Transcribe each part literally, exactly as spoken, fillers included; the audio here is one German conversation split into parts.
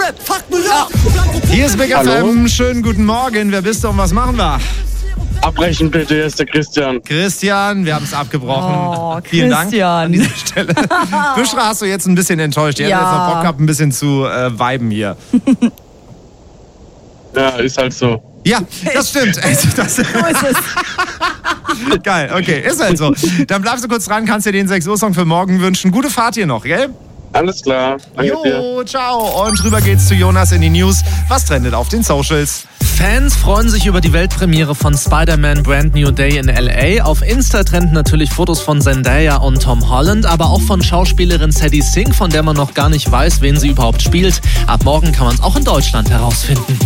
Rap, fuck New York. Hier ist Big F M, schönen guten Morgen. Wer bist du und was machen wir? Abbrechen bitte, hier ist der Christian. Christian, wir haben es abgebrochen. Oh, Vielen Dank Christian. an dieser Stelle. Büschra hast du jetzt ein bisschen enttäuscht. Die Ja. hat jetzt noch Bock gehabt, ein bisschen zu äh, viben hier. Ja, ist halt so. Ja, das stimmt. Also, das So ist es. Geil, okay, ist halt so. Dann bleibst du kurz dran, kannst dir den sechs Uhr Song für morgen wünschen. Gute Fahrt hier noch, gell? Alles klar. Danke dir. Jo, ciao. Und rüber geht's zu Jonas in die News. Was trendet auf den Socials? Fans freuen sich über die Weltpremiere von Spider-Man Brand New Day in L A. Auf Insta trenden natürlich Fotos von Zendaya und Tom Holland, aber auch von Schauspielerin Sadie Sink, von der man noch gar nicht weiß, wen sie überhaupt spielt. Ab morgen kann man es auch in Deutschland herausfinden.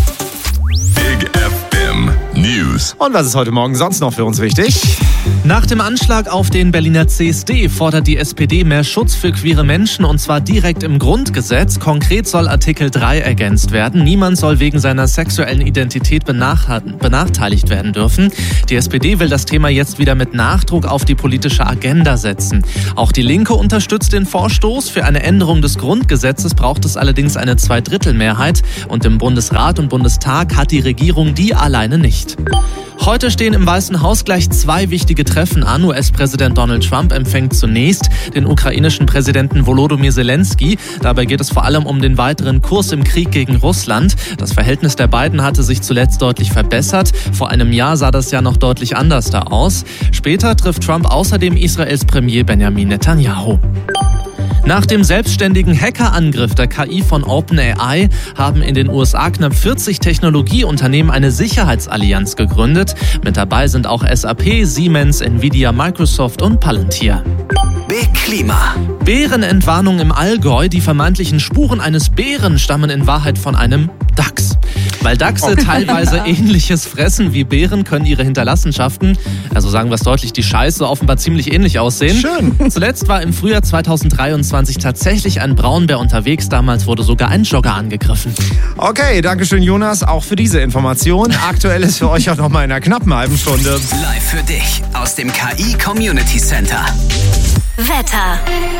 Big F M News. Und was ist heute Morgen sonst noch für uns wichtig? Nach dem Anschlag auf den Berliner C S D fordert die S P D mehr Schutz für queere Menschen, und zwar direkt im Grundgesetz. Konkret soll Artikel drei ergänzt werden. Niemand soll wegen seiner sexuellen Identität benachteiligt werden dürfen. Die S P D will das Thema jetzt wieder mit Nachdruck auf die politische Agenda setzen. Auch die Linke unterstützt den Vorstoß. Für eine Änderung des Grundgesetzes braucht es allerdings eine Zweidrittelmehrheit. Und im Bundesrat und Bundestag hat die Regierung die alleine nicht. Heute stehen im Weißen Haus gleich zwei wichtige Treffen an. U S-Präsident Donald Trump empfängt zunächst den ukrainischen Präsidenten Volodymyr Zelensky. Dabei geht es vor allem um den weiteren Kurs im Krieg gegen Russland. Das Verhältnis der beiden hatte sich zuletzt deutlich verbessert. Vor einem Jahr sah das ja noch deutlich anders da aus. Später trifft Trump außerdem Israels Premier Benjamin Netanyahu. Nach dem selbstständigen Hackerangriff der K I von OpenAI haben in den U S A knapp vierzig Technologieunternehmen eine Sicherheitsallianz gegründet. Mit dabei sind auch S A P, Siemens, Nvidia, Microsoft und Palantir. Big Klima. Bärenentwarnung im Allgäu. Die vermeintlichen Spuren eines Bären stammen in Wahrheit von einem Dachs. Weil Dachse teilweise Ähnliches fressen wie Bären, können ihre Hinterlassenschaften, also sagen wir es deutlich, die Scheiße, offenbar ziemlich ähnlich aussehen. Schön. Zuletzt war im Frühjahr zweitausenddreiundzwanzig tatsächlich ein Braunbär unterwegs. Damals wurde sogar ein Jogger angegriffen. Okay, dankeschön Jonas, auch für diese Information. Aktuell ist für euch auch noch mal in einer knappen halben Stunde. Live für dich aus dem K I Community Center. Wetter.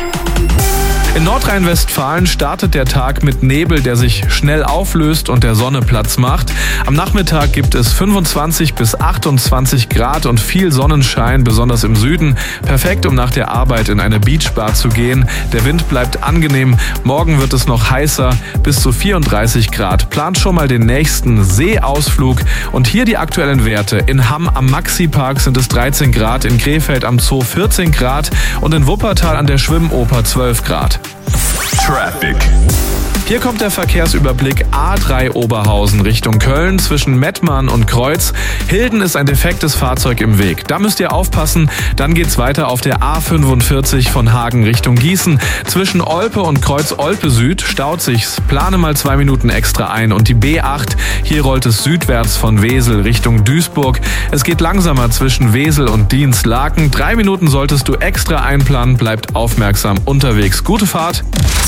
In Nordrhein-Westfalen startet der Tag mit Nebel, der sich schnell auflöst und der Sonne Platz macht. Am Nachmittag gibt es fünfundzwanzig bis achtundzwanzig Grad und viel Sonnenschein, besonders im Süden. Perfekt, um nach der Arbeit in eine Beachbar zu gehen. Der Wind bleibt angenehm. Morgen wird es noch heißer, bis zu vierunddreißig Grad. Plant schon mal den nächsten Seeausflug. Und hier die aktuellen Werte. In Hamm am Maxi-Park sind es dreizehn Grad, in Krefeld am Zoo vierzehn Grad und in Wuppertal an der Schwimmoper zwölf Grad. Traffic. Hier kommt der Verkehrsüberblick A drei Oberhausen Richtung Köln zwischen Mettmann und Kreuz. Hilden ist ein defektes Fahrzeug im Weg. Da müsst ihr aufpassen. Dann geht's weiter auf der A fünfundvierzig von Hagen Richtung Gießen. Zwischen Olpe und Kreuz Olpe Süd staut sich's. Plane mal zwei Minuten extra ein. Und die B acht, hier rollt es südwärts von Wesel Richtung Duisburg. Es geht langsamer zwischen Wesel und Dienstlaken. Drei Minuten solltest du extra einplanen. Bleibt aufmerksam unterwegs. Gute Fahrt.